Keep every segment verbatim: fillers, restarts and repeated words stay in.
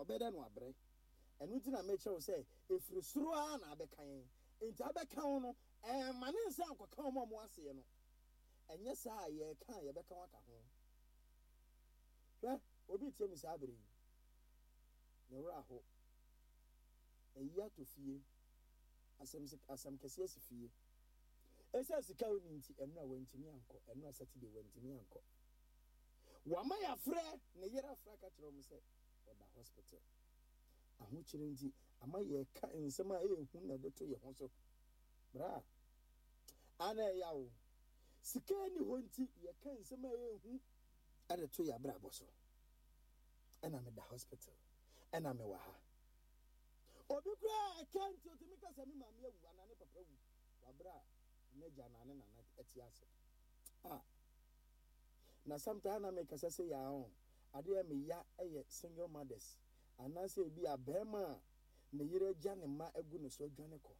beda no abre enu nti na make sure say efiri soro a na abekan enti abekan no eh mane nsa ankoka mo mo ase no enye saa ye kan ye bekan aka ho hwe obi tie mi saa bere ne wura ho eya to fie asem asem kese asi fie esa sika oni nti enu a wantimi anko enu a Saturday wantimi anko wama ya frɛ ne yera fra ka kyerɛ mo sɛ oda hospital aho kyerɛ nti ama ye ka nsɛm a ehu na de to ye ho so bra ana ya wo sika ni ho nti ye ka nsɛm a ehu ade to ya bra boso ɛna me da hospital ɛna me wa ha obi kura account o timi ka sɛ me maame awu anane papa wu wa bra ne janane na na eti ase ah na sometimes na me kasa sɛ ya ho ade ya me ya eye single mothers anase bi abema ne yere gya ne ma agu ne so adwane kɔ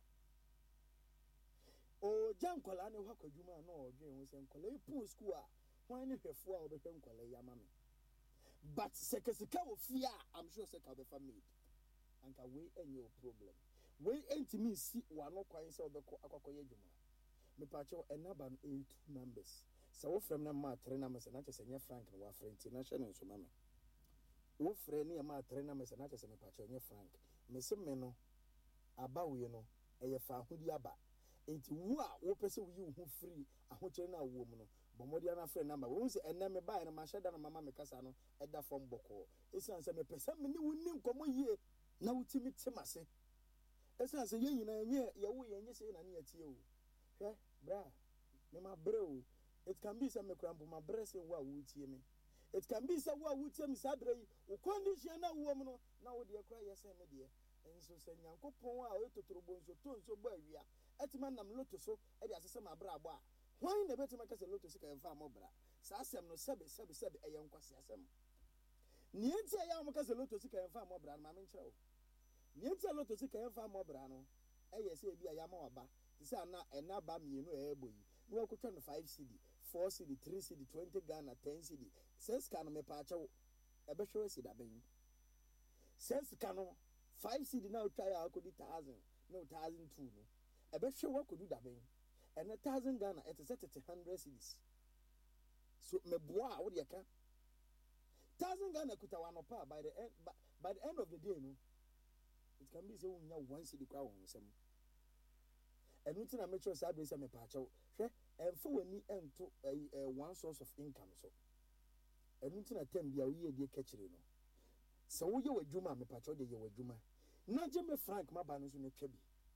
o gya nkola ne hwa kwadwuma na o dwen ho sɛ nkola epu school a hwan ne hwefo a obehwe nkola ya ma me but sekesika wo fia I'm sure say ka be family anka we enye o problem we entimi si wano kwan sɛ obekɔ akwakoye adwuma me pacho enaba no eight numbers so wo frem na ma three numbers na kyese nye Frank no wa frenti na hye ne nso ma me wo frɛ ne ma three numbers na kyese me pacho nye Frank me se me no aba we no eye fa hodi aba enti wo a wo pese wo yi wo free ahokyere na wo mu no bomodi na frɛ number wo se enne me ba na ma hyeda na mama me kasa no eda fom bɔkɔ esan se me pese me ni wo ni nkomo yie na wo timi temase esan se ye nyina nye ye wo ye nye se na ne yatie o hwɛ bra me ma bre o it can be say me krampo ma bre se wo a wo tie me it can be say wo a wo tie me sa bre yi wo condition na wo mu no na wo de kra ye se me de enso se nyankopon a o totorobo nso to nso ba awia etima nam loto so e de asese ma bra abo a hwan na betima ka se loto sika emfa mo bra sa asem no sebe sebe sebe eye nkwase asem nienti ya mo ka se loto sika emfa mo bra no ma me nkyere o nienti loto sika emfa mo bra no eye se bi ya ma waba ti se ana ena ba mienu e eboyi no akotwa no five C D four C D three C D twenty Ghana ten C D says kan me pa achewo e be hwe si da ben says kan five C D now try akodi one thousand no one thousand two no e be hwe wakodu da ben and one thousand Ghana it is at one hundred C Ds so me boa wo de ka one thousand Ghana kuta wanopa by the end by, by the end of the day no it can be say unya one C D kwa won sem enu tina make sure say say me pa achew hwe emfa wani ento one source of income so enu tina tem bia wo ye de ka kire no se wo ye wadwuma me pa achew de ye wadwuma na je me Frank ma ba no so ne twa bi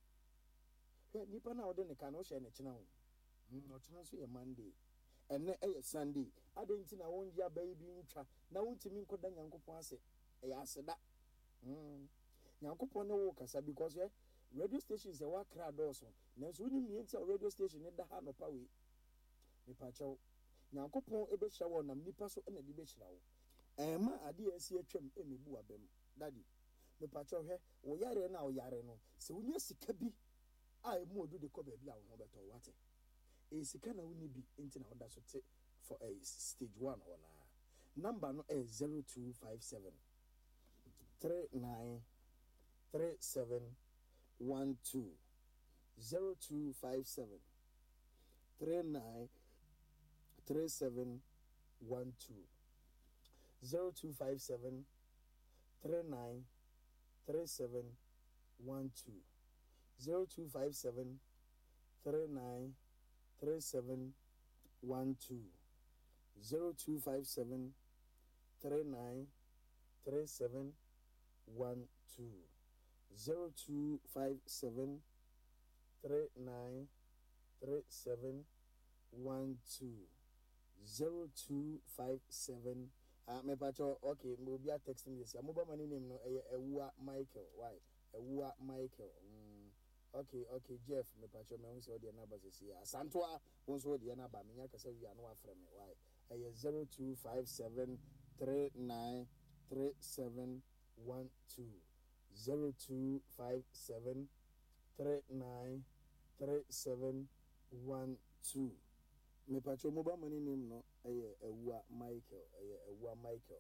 hwe nipa na wo de ne ka no hye ne kina ho no kina so ye Monday enne eye Sunday adenti na won ya bai bi ntwa na wontimi nkoda nyankopon ase e ya aseda mm nyankopon ne wo kasa because eh radio stations e wa kra doso na so ni mienti radio station ne da ha no pa we me pa chaw nyankopon e be hya wo nam nipa so na di be hyira wo eh ma ade asi atwam e mebu abam daddy me pa chaw he wo yare na wo yare no se wonya sika bi a e mu odu de ko ba bi a wo ho beto wate e sika na woni bi enti na oda so te for a stage one ona number no is zero two five seven three nine three seven one two zero two five seven three nine three seven one two zero two five seven three nine three seven one two zero two five seven three nine three seven one two zero two five seven three nine three seven one two zero two five seven three nine three seven one two zero two five seven ah me pacho okay mo bia text me this mobile money name no e ewua Michael why ewua Michael mm okay okay Jeff me pacho me unse odi na basesi ya santoa unse odi na ba me nya kasa wi anu afre me why e zero two five seven three nine three seven one two zero two five seven three nine three seven one two me pacho mobile money name no eye ewua Michael eye ewua Michael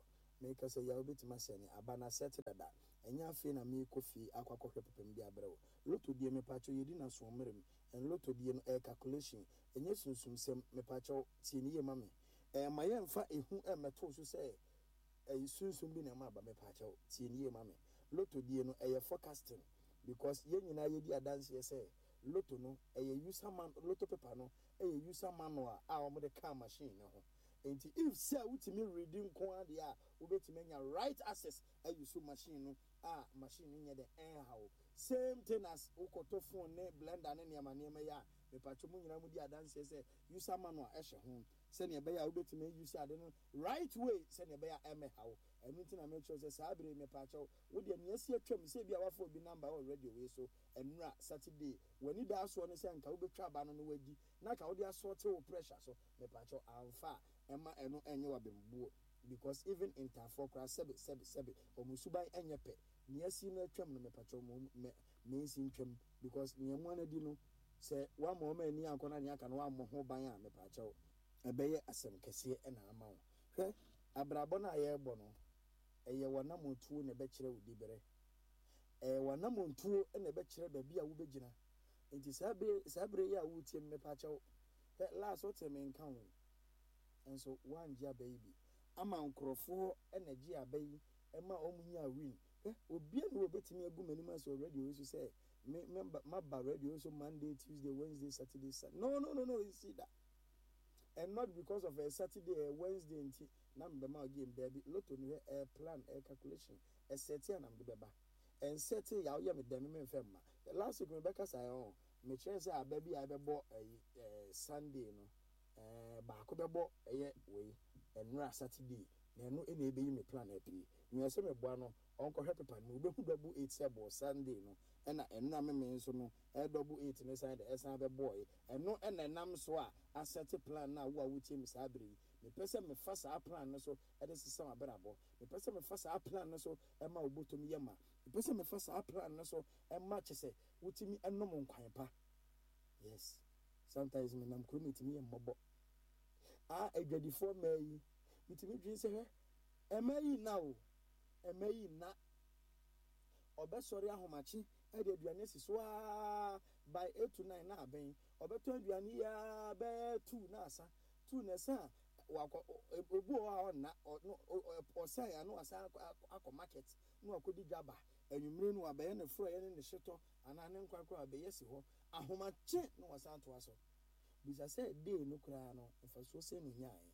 make us a ya bit maseni abana set dada enya afi na me kofi akwakohwe pepem bi abrewo loto die me pacho yedi na so mmerem en loto die no e calculation enye sunsum sem me pacho tie ni ye mame e ma ye mfa ehu e meto so se e sunsum bi na ma ba me pacho tie ni ye mame loto die no e forecasting because ye nyina ye di adanse ye say loto no e user man loto paper no e user manual a o mo de car machine na ho enti if say utimi reading ko ade a ubetimi nya right access e use machine no a machine nya de en how same thing as ukoto phone ne blender ne niam niam ya me pacho mu nyina mu di adanse say user manual e hye ho se ne be ya ubetimi use ade no right way se ne be ya eme how anything I make sure say sabre me pacho wo de ne asi atwam se bia wafo bi number already we so enura Saturday when you da so ne se nka wo betwa ba no no wadi na ka wo de asort wo pressure so me pacho amfa ema eno enye wa bembuo because even in time for class seven seven seven omusuban enye pe ne asi na atwam no me pacho mo me me nsi ntwam because ne mu anadi no se wa mo ma ani ankona ne aka no wa mo ho ban a me pacho ebeye asem kese ena ama wo hwe abrabo na ye gbo no eye wana montuo ne be kire wudi bere eh wana montuo ne be kire ba bia wo begina enti sabe sabre ya wo tie me pa chawo last what me nkan wo enso wanja baby ama nkrofo energy abai ema omunya win eh obi na obetimi agu manima so already we so say me member maba radio so Monday Tuesday Wednesday Saturday Sunday. no no no no you see that and not because of a Saturday a Wednesday nti na mbema game baby loto ni a plan a calculation a set ya na mbeba and set ya ya me dem me femma last week me beka say on me chere say ababi a bebo Sunday no eh ba ko bebo eye we enra Saturday na no e na ebeyi me plan happy me say me boa no onko happy pan me obehu double eight sebo Sunday no ena enra me me nso no e double eight ne side e san be boy eno ena nam so a asset plan na wo a wutie me sabre me pese me fa sa plan no so e de sesa abrabo me pese me fa sa plan no so e ma obotom yema me pese me fa sa plan no so e ma chese wutimi enom nkwan pa yes sometimes me nam kromiti me mmobo a adwadifo mai mitimi dwen se he e mai na o e mai na obesori ahomachi e de aduane siso a by eight to nine na aben obeto aduane ya be two na asa two na sa wako obu o na o say ya no asa akọ market no akodi dwaba anwumre no abaye na fro ye ne hyeto ana ne nkwakọ abaye si ho ahomachi no wasa to aso bisa say day no kra no mfaso se no nyae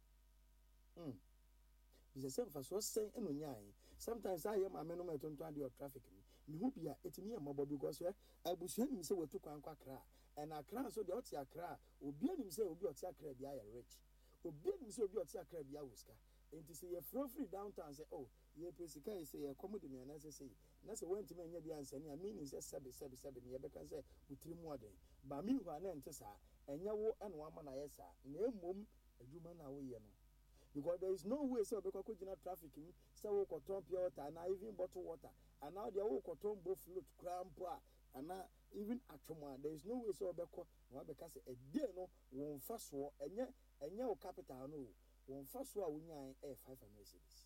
mm bisa say mfaso se no nyae sometimes I am ameno me tonto ade of traffic me hu bia etimi e mobo because eh abusu anim se watu kwan kwa kra and akra so de oti akra obi anim se obi oti akra bia ya rich obi anim se obi oti akra bia wuska enti se ye free free downtown say oh ye pesika ye say ye comedy me na say say na say went me nya bia ansani a meaning say seven seven seven ye be kan say utiri mu oden ba mi hu ana ente sa enya wo ene wa ma na ye sa na emom adwuma na wo ye no because there is no way so be ko gina traffic ni say wo ko ton pure water and even bottle water and now there wo ko ton bo float cramp and even atwoma there is no way so be ko na be ka say a day no won fa so enye enye o capital no won fa so a wonyan e five hundred cedis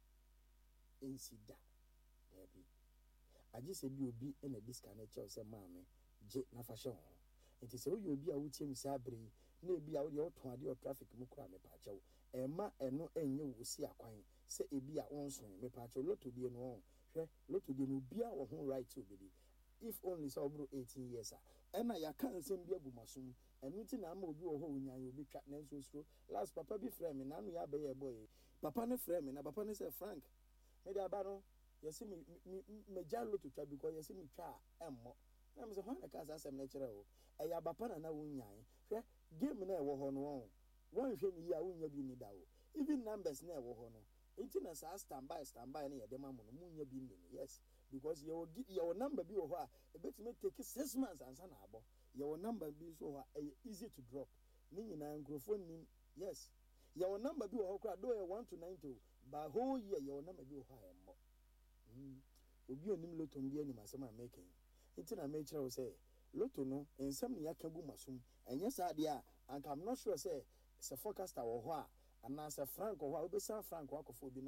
insida debi aji se bi obi e na disconnect che o say maame je na fa hye ho enti se wo ye obi a wutie mi sa abre na ebi a wo de oton ade o traffic mu kura me pa che ema eno enye wo si akwan se ebi a wonson me pa che loto die no hwe loto die no bia wo ho right to be if only so bro eighteen years a ena ya kan nsem bia gumasum enu ti na ama obi wo ho onyan obi twa na nso suro last papa bi frame na no ya be ye boy papa ne frame na papa ne say Frank me da ba no yesi me me ja loto twa because yesi me twa emmo na me say ho na ka sa asem na kire o e ya papa na na wonyan hwe game na e wo ho no one hwe ni ya wonya bi ni da o even numbers na e wo ho no enti na sa standby standby na ye de ma mo no munya bi ni yes because your your number bi wo ho a e betime take six months ansa na abo your number bi so ho a easy to drop ni nyina microphone ni yes your number bi wo ho kra do e one to ninety by whole year your number bi wo ho a mo mm obi onim loto mbi anim asem a making enti na me kire wo say loto no ensem ne yakagu masum enye sa de a and I'm not sure say it's a forecaster wo ho a ana sa Frank wo ho a obesa Frank wo akofo bi number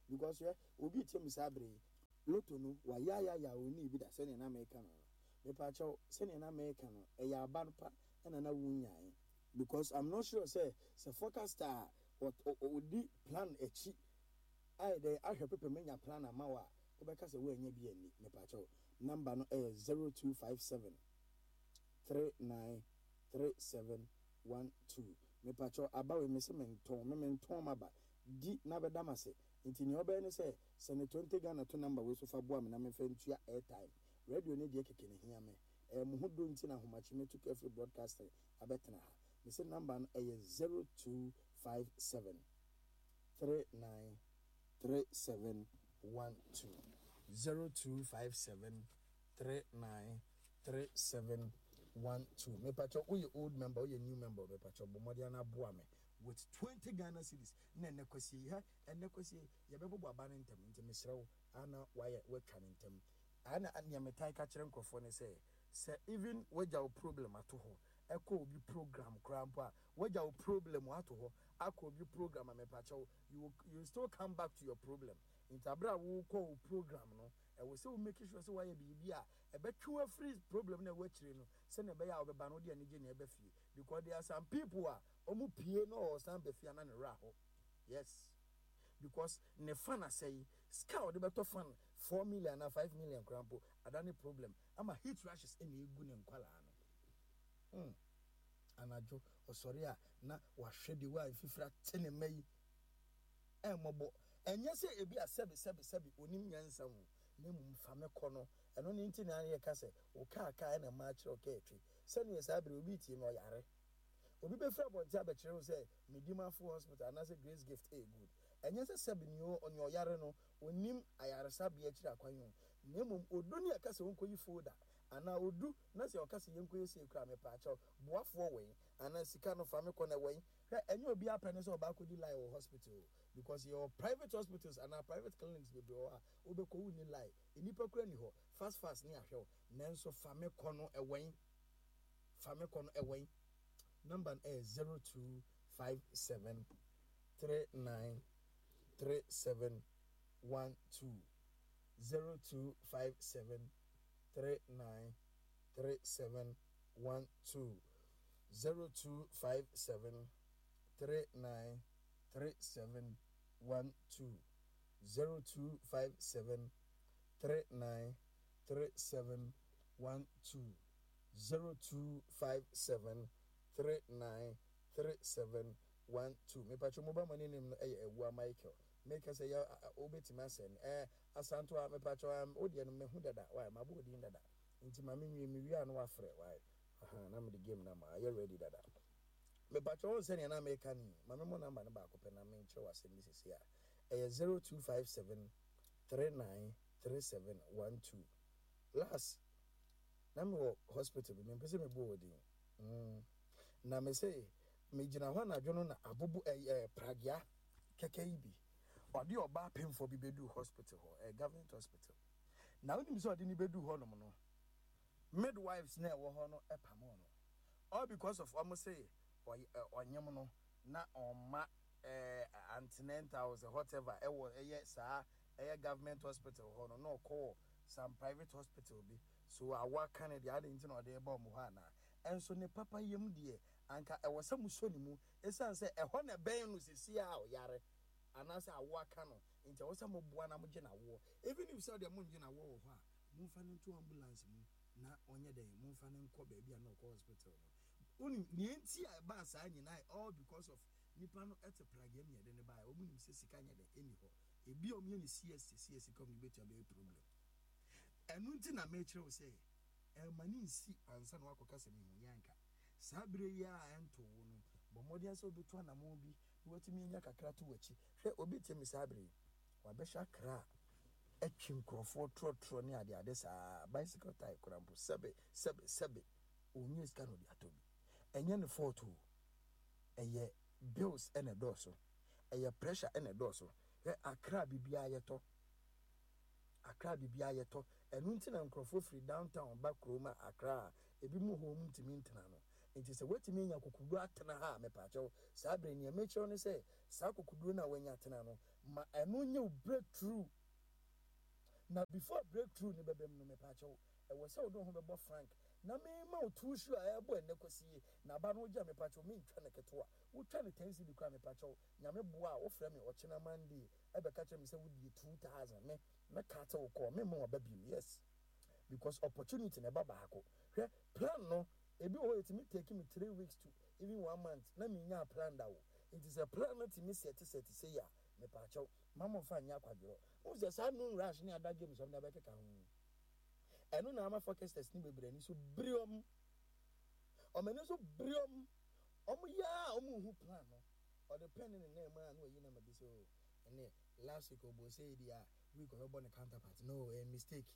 because yeah obi tiem sabre loto no wa ya ya ya oni bi da se ne na America no me pa cho se ne na America no e ya aba no pa na na wunyan because I'm not sure say se forecaster what odi plan echi ai dey ahwe pepe menya plan amawa obeka se we anya bi ani me pa cho number no is zero two five seven three nine three seven one two me pa cho aba we me se menton me menton maba di na be damase nti ni oba ne se se ne twenty Ghana to number we so fa boa me na me fa ntua airtime radio ne de keke ne hia me e mo ho do nti na homachi me to every broadcaster abetena ha me se number no is zero two five seven three nine three seven one two zero two five seven three nine three seven one two me pacho we old member we new member me pacho bomodia na boa me with twenty Ghana cedis na ne kwesi ha ene kwesi ye bebo aba ne ntem ntem mesrew ana waye we twa ne ntem ana anya metai ka kire nkofo ne say say even waja problem ato ho eko obi program krampo a waja problem ato ho akọ obi program me pacho you you still come back to your problem intabra wo ko program no e we say we make sure say waye bibi a e betwe free problem na we kire no say na be ya obeba no de anije na e be fie because there are some people a omu pie no or some be fie na ne ra ho yes because ne fan say scout de beto fan four million and five million krampo adani problem ama heat rashes ene egu ne nkwala no mm anajo osori a na wahwede wa fifira tene mai e mobo enye se ebi a sebi sebi sebi onim nyansa hu na mum fame kono eno ne nti na ye ka se o ka ka na ma kire o ka etwi se ne sabre obi tie no yare obi be fra bonti abekire se Medimafo hospital na se Grace Gift e good enye se sebi ni o onyo yare no onim ayaresa be akire akwanyo na mum odu ne ka se wonko yi folder ana odu na se okase yenko yesi ekura me paacho boafo we ana sika no fa me kona we hwe enye obi apene se oba kodi lie or hospital because your private hospitals and our private clinics be be o obeko wu ni lie enipa kura ni ho fast fast ni ahwe nanso fa me kono ewen fa me kono ewen number is zero two five seven three nine three seven one two zero two five seven three nine three seven one two zero two five seven three nine three seven one two zero two five seven three nine three seven one two zero two five seven three nine three seven one two me pacho mobile money name no eh Ewa Michael make us say ya obetima sen eh asanto a me pacho am odi no me hu dada why ma bo odi dada nti ma me nwie me wi anu afre why aha na me the game na ma you ready dada me pacho on sen na America ni ma me mo number na ba ko pe na me nche wasem ni sisi a eh zero two five seven three nine three seven one two last na me hospital be me pese me bo odi mm na me say me gina ho na dwono na abobu eh pragya keke ibi odi oba pemfo bi bedu hospital ho a government hospital na onim so odi ni bedu ho no no midwives na wo ho no epamo no all because of almost say onyem no na oma eh antenatals whatever e wo eye sa eye government hospital ho no no call some private hospital bi so awa Canada ade nti no de e ba mo ha na enso ne papa yem de anka e wasa musoni mu esan se e ho na ben no sisi a o yare anasa awa ka no nti wasa mo boa na mo je na wo even if say de mo nje na wo ho a mo fa ne to ambulance mu na onye de mo fa ne nko ba bia na ko hospital no oni ni enti a ba sa nyina all because of nipa no et plage me de ne ba o mu nim se sika nya de eni ho ebi o me ni C S C S come ni betu be problem enu nti na me kire wo say e mani nsi ansa na wakoka se me hunyanka sabre ya ento wo no bo modi aso betu na mo bi watimi nya kakra to wachi hwe obi temi sabre wa be sha kra atwi nkrofo trotro ne ade ade sa bicycle tie kurampo sebe sebe sebe onye ska no di atobi enye ne photo eye bills ene doso eye pressure ene doso hwe akra bibia yeto akra bibia yeto enu nti na nkrofo free downtown ba kroma akra ebi mu ho mu ntimi ntena no nti se wetimi nya kokudu atena ha me paacho sabre ni amecho ne se sa kokudu na wanya atena no ma eno nye breakthrough na before breakthrough ni bebe no me pa cho e wo se wo do ho bebo frank na me ma o tu shu a ebo ene kwasiye na ba no gya me pa cho me ntwa ne keto a wo twa ne ten cedi kwa me pa cho nyame boa a wo frɛ me ochina mande e be ka che me se wo di two thousand me me ka ta wo ko me mo ba bi yes because opportunity ne ba ba ko hwɛ plan no ebi wo it me take me three weeks to even one month na me nya plan da wo it is a plan to me set set say ya me pa cho mama fa nya kwadwo wo se sa no rush ni ada game so na be keka ho eno na ama forecasters ni bebre ni so briom o me ni so briom o mu ya o mu hu plan no o the pen ni na ma na yi na ma bi so ene last week obo say dia we go born a counterpart no a mistake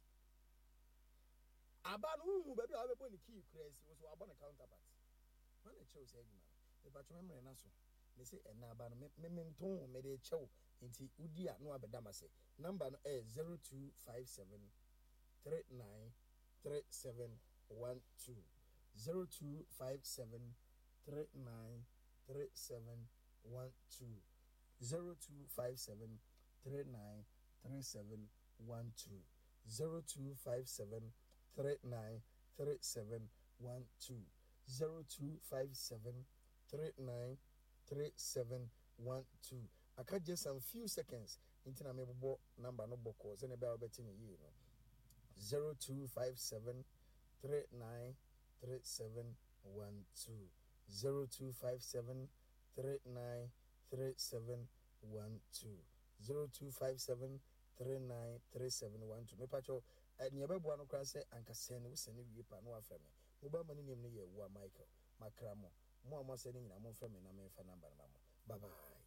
aba no hu ba bi a be born key crazy was wa born a counterpart when the show say man e ba chome mre na so me say e na aba no me me nton me de chew nti udi a no abeda ma say number no eh zero two five seven three nine three seven one two zero two five seven three nine three seven one two zero two five seven three nine three seven one two zero two five seven three nine three seven one two zero two five seven three nine three seven one two. I can just some few seconds into na mebo number no boko so ne be obeti ni yi no zero two five seven three nine three seven one two zero two five seven three nine three seven one two zero two five seven three nine three seven one two. Me pacho ni ebebo no kra se anka se ne wo se ne wie pa no afra me mo ba mani nim ne ye wo Michael makramo mo amo se ne nyina mo fra me na me fa number na mo bye bye.